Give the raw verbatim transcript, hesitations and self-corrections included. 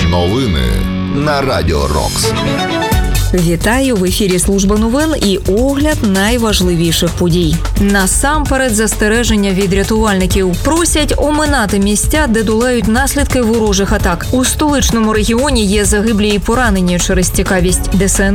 Новини на Радіо Рокс. Вітаю! В ефірі Служба новин і огляд найважливіших подій. Насамперед застереження від рятувальників. Просять оминати місця, де долають наслідки ворожих атак. У столичному регіоні є загиблі і поранені через цікавість. Де Се Ен